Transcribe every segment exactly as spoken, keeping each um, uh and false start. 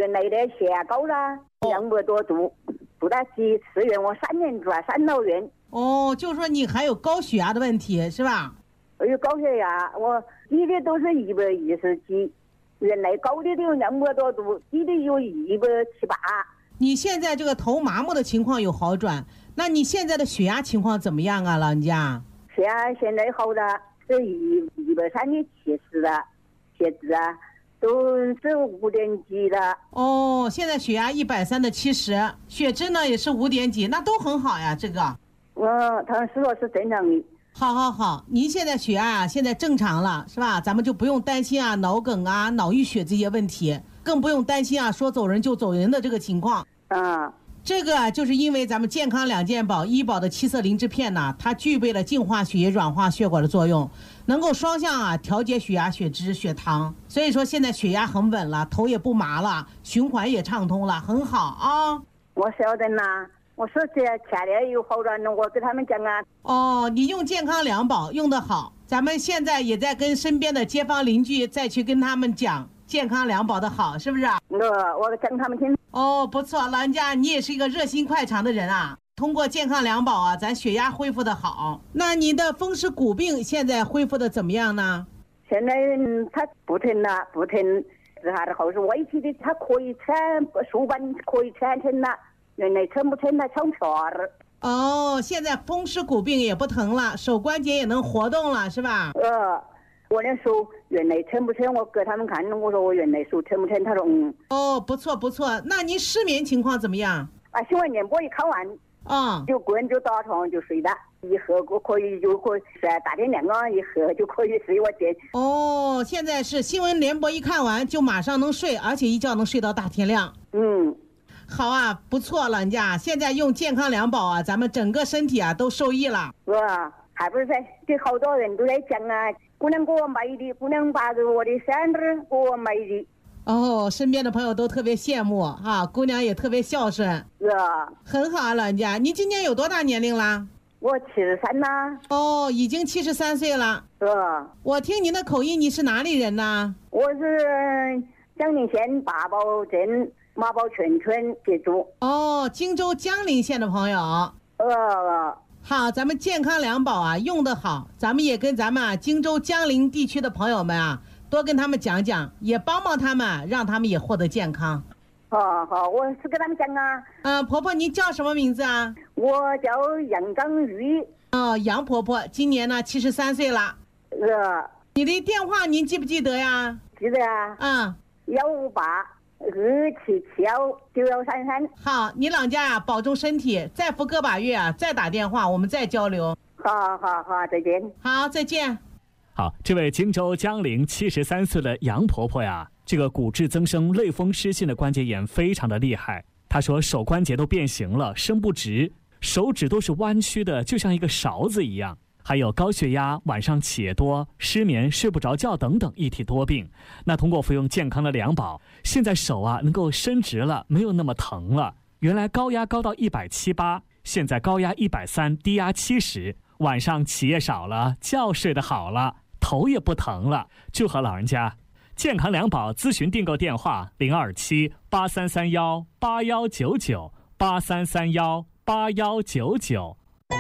原来的血压高了，两百多度，住到几次院，我三年住了三老院。 哦，就说你还有高血压的问题是吧？ 我有高血压，我低的都是一百一十几，原来高的都有两百多度，低的有一百七八。 你现在这个头麻木的情况有好转，那你现在的血压情况怎么样啊，老人家？ 血压现在好了，是一一百三的七十了，血脂啊都是五点几了。 哦，现在血压一百三的七十，血脂呢也是五点几，那都很好呀，这个。 嗯，他是说是正常的。 好好好，您现在血压啊现在正常了是吧？咱们就不用担心啊脑梗啊、脑淤血这些问题，更不用担心啊说走人就走人的这个情况。 嗯。 这个就是因为咱们健康两件宝医保的七色灵芝片呢，它具备了净化血液、软化血管的作用，能够双向啊调节血压、血脂、血糖，所以说现在血压很稳了，头也不麻了，循环也畅通了，很好啊。 我晓得啦，我说这前天有好转了，我跟他们讲啊。 哦，你用健康两宝用得好，咱们现在也在跟身边的街坊邻居再去跟他们讲健康两宝的好，是不是？ 我我讲他们听。 哦，不错，老人家你也是一个热心快肠的人啊。通过健康两宝啊，咱血压恢复的好。那你的风湿骨病现在恢复的怎么样呢？ 现在他不疼了，不疼，是他的后是歪起的，他可以撑书板，可以撑撑了。原来撑不撑他撑片儿。 哦，现在风湿骨病也不疼了，手关节也能活动了，是吧？ 呃。我的手原来撑不撑，我给他们看，我说我原来手撑不撑，他说嗯。 哦，不错不错，那您失眠情况怎么样？ 啊，新闻联播一看完， 啊、嗯， 就个人就打床就睡了，一喝我可以就可以睡，大天亮啊一喝就可以睡我见。 哦，现在是新闻联播一看完就马上能睡，而且一觉能睡到大天亮。 嗯， 好啊，不错，老人家现在用健康两宝啊，咱们整个身体啊都受益了。 是吧？还不是在给好多人都在讲啊，姑娘给我买的，姑娘把我的生日给我买的。 哦，身边的朋友都特别羡慕啊，姑娘也特别孝顺。 是啊。 很好啊，老人家，您今年有多大年龄啦？ 我七十三啦。 哦，已经七十三岁了。 是啊。 我听您的口音，你是哪里人呢？ 我是江宁县八宝镇马宝全村居住。 哦，荆州江陵县的朋友。 呃。 好，咱们健康两宝啊用得好，咱们也跟咱们啊荆州江陵地区的朋友们啊多跟他们讲讲，也帮帮他们，让他们也获得健康。 好好，我是跟他们讲啊。 嗯、呃，婆婆您叫什么名字啊？ 我叫杨刚玉。 哦，杨婆婆今年呢七十三岁了。 呃。 你的电话您记不记得呀？ 记得啊。 嗯。 幺五八二七七幺九幺三三。 好，你老家啊保重身体，再服个把月啊再打电话，我们再交流。 好好好，再见。 好，再见。 好，这位荆州江陵七十三岁的杨婆婆呀，这个骨质增生、类风湿性的关节炎非常的厉害。她说手关节都变形了，伸不直，手指都是弯曲的，就像一个勺子一样。还有高血压、晚上起夜多、失眠、睡不着觉等等一体多病。那通过服用健康的两宝，现在手啊能够伸直了，没有那么疼了。原来高压高到一百七八，现在高压一百三，低压七十。晚上起夜少了，觉睡得好了，头也不疼了。祝贺老人家！健康两宝咨询订购电话：零二七八三三幺八幺九九八三三幺八幺九九。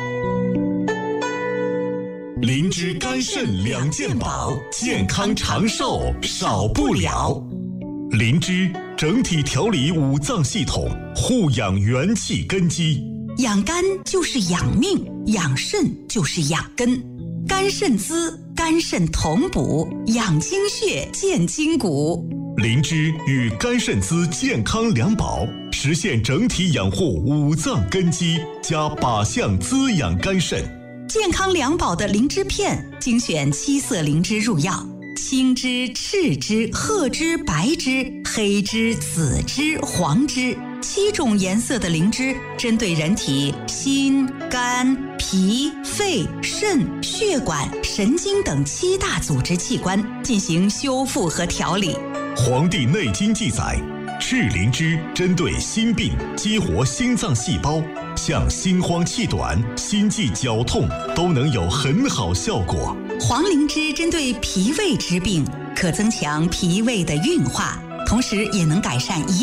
灵芝肝肾两件宝，健康长寿少不了。灵芝整体调理五脏系统，护养元气根基。 养肝就是养命，养肾就是养根。肝肾滋，肝肾同补，养精血，健筋骨。 灵芝与肝肾滋健康两宝，实现整体养护五脏根基，加靶向滋养肝肾。 健康两宝的灵芝片，精选七色灵芝入药，青芝、赤芝、褐芝、白芝、黑芝、紫芝、黄芝，七种颜色的灵芝，针对人体心、肝、脾、肺、肾、血管、神经等七大组织器官进行修复和调理。 《黄帝内经》记载，赤灵芝针对心病，激活心脏细胞，像心慌气短、心悸绞痛都能有很好效果。 黄灵芝针对脾胃之病，可增强脾胃的运化，同时也能改善胰